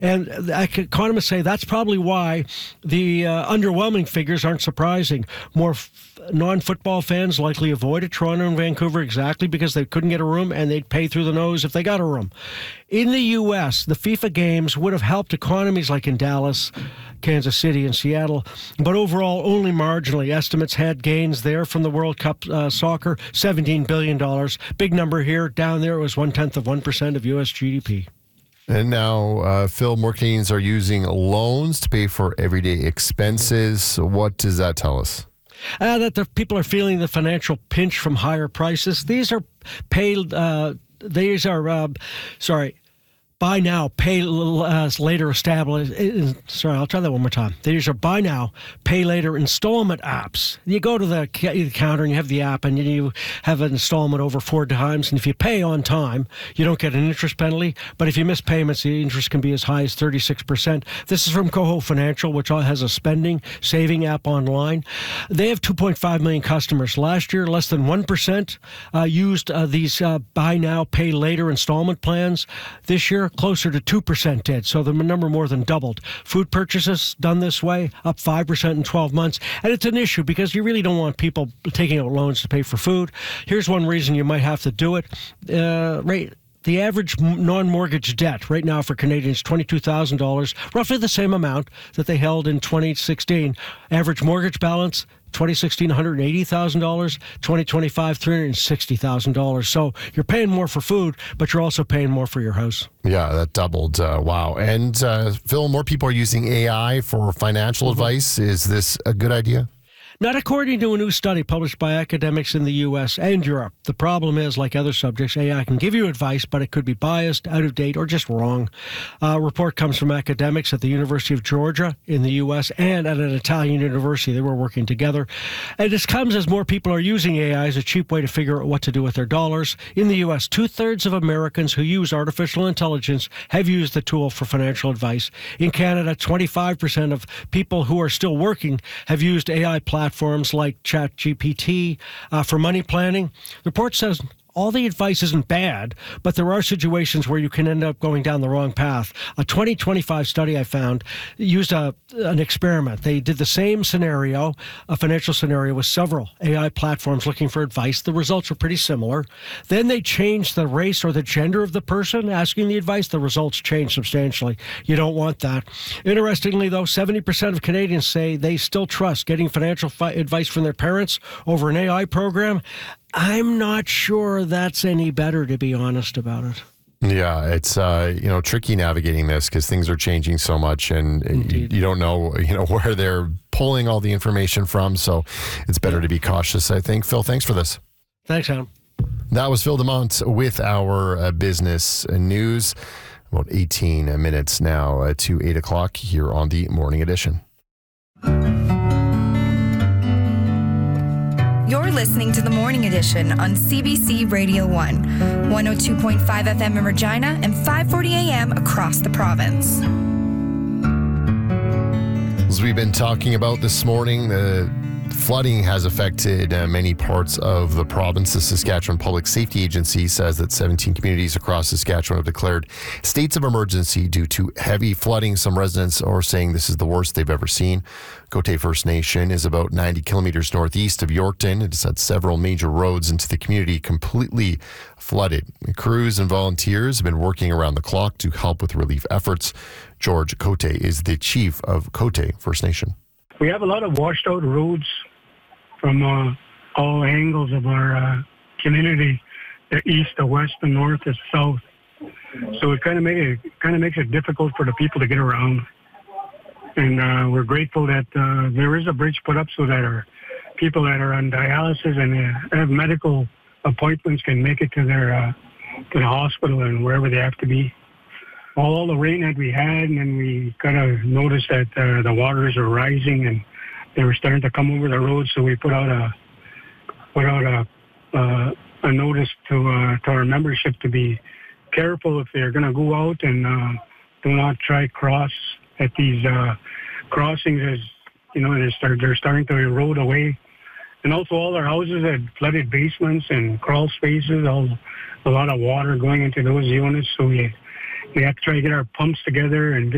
And economists say that's probably why the underwhelming figures aren't surprising. More non-football fans likely avoided Toronto and Vancouver exactly because they couldn't get a room, and they'd pay through the nose if they got a room. In the U.S., the FIFA games would have helped economies like in Dallas, Kansas City, and Seattle, but overall only marginally. Estimates had gains there from the World Cup soccer, $17 billion. Big number here. Down there, it was 0.1% of U.S. GDP. And now, Phil, more Canadians are using loans to pay for everyday expenses. What does that tell us? That the people are feeling the financial pinch from higher prices. These are buy now, pay later established. Sorry, I'll try that one more time. These are buy now, pay later installment apps. You go to the counter and you have the app and you have an installment over 4 times. And if you pay on time, you don't get an interest penalty. But if you miss payments, the interest can be as high as 36%. This is from Coho Financial, which has a saving app online. They have 2.5 million customers. Last year, less than 1% used these buy now, pay later installment plans. This year, closer to 2% did, so the number more than doubled. Food purchases done this way, up 5% in 12 months. And it's an issue because you really don't want people taking out loans to pay for food. Here's one reason you might have to do it. The average non-mortgage debt right now for Canadians, $22,000, roughly the same amount that they held in 2016. Average mortgage balance, 2016, $180,000, 2025, $360,000. So you're paying more for food, but you're also paying more for your house. Yeah, that doubled. Wow. And Phil, more people are using AI for financial advice. Is this a good idea? Not according to a new study published by academics in the U.S. and Europe. The problem is, like other subjects, AI can give you advice, but it could be biased, out of date, or just wrong. A report comes from academics at the University of Georgia in the U.S. and at an Italian university. They were working together. And this comes as more people are using AI as a cheap way to figure out what to do with their dollars. In the U.S., 2/3 of Americans who use artificial intelligence have used the tool for financial advice. In Canada, 25% of people who are still working have used AI platforms like ChatGPT for money planning. The report says all the advice isn't bad, but there are situations where you can end up going down the wrong path. A 2025 study I found used an experiment. They did the same scenario, a financial scenario, with several AI platforms looking for advice. The results were pretty similar. Then they changed the race or the gender of the person asking the advice. The results changed substantially. You don't want that. Interestingly, though, 70% of Canadians say they still trust getting financial advice from their parents over an AI program. I'm not sure that's any better, to be honest about it. Yeah, it's tricky navigating this because things are changing so much, and you don't know where they're pulling all the information from. So it's better to be cautious, I think. Phil, thanks for this. Thanks, Adam. That was Phil Demont with our business news. About 18 minutes now to 8 o'clock here on the Morning Edition. You're listening to the Morning Edition on CBC Radio 1, 102.5 FM in Regina and 540 AM across the province. As we've been talking about this morning, the flooding has affected many parts of the province. The Saskatchewan Public Safety Agency says that 17 communities across Saskatchewan have declared states of emergency due to heavy flooding. Some residents are saying this is the worst they've ever seen. Cote First Nation is about 90 kilometers northeast of Yorkton. It has had several major roads into the community completely flooded. Crews and volunteers have been working around the clock to help with relief efforts. George Cote is the chief of Cote First Nation. We have a lot of washed out roads from all angles of our community, the east, the west, the north, the south. So it kind of makes it difficult for the people to get around. And we're grateful that there is a bridge put up so that our people that are on dialysis and have medical appointments can make it to their to the hospital and wherever they have to be. All the rain that we had, and then we kind of noticed that the waters are rising and they were starting to come over the road. So we put out a notice to our membership to be careful if they're going to go out and do not try cross at these crossings, as they're starting to erode away. And also all our houses had flooded basements and crawl spaces, a lot of water going into those units. So we have to try to get our pumps together and get